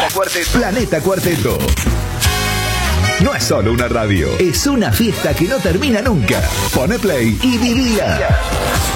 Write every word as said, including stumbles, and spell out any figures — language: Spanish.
Planeta Cuarteto. Planeta Cuarteto. No es solo una radio, es una fiesta que no termina nunca. Pone play y vivila.